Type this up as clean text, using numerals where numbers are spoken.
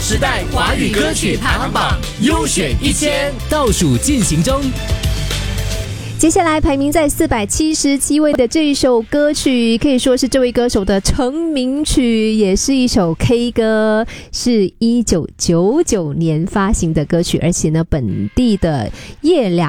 时代华语歌曲排行榜优选1000倒数进行中。 接下来排名在477位的这一首歌曲，可以说是这位歌手的成名曲，也是一首 K 歌，是1999年发行的歌曲，而且呢，本地的叶良